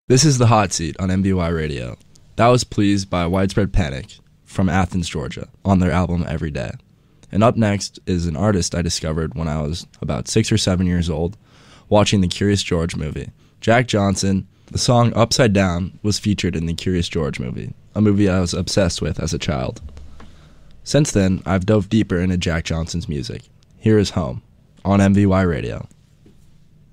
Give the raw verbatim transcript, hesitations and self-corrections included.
This is the Hot Seat on M V Y Radio. That was Pleased by Widespread Panic from Athens, Georgia, on their album Every Day. And up next is an artist I discovered when I was about six or seven years old, watching the Curious George movie. Jack Johnson. The song Upside Down was featured in the Curious George movie, a movie I was obsessed with as a child. Since then, I've dove deeper into Jack Johnson's music. Here is Home on M V Y Radio.